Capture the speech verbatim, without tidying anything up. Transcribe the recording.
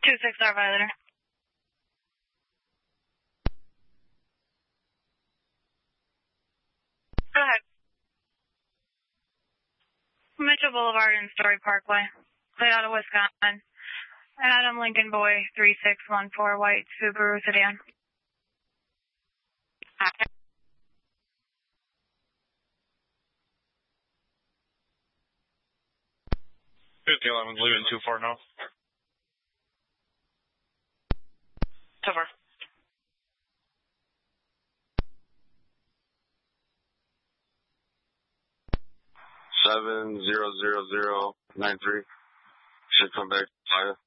two six R Violator. Go ahead. Mitchell Boulevard and Story Parkway. Plate out of Wisconsin. Adam Lincoln Boy, three six one four, white Subaru sedan. fifty eleven, leaving two four now. two four. Seven zero zero zero nine three. Should come back. Fire.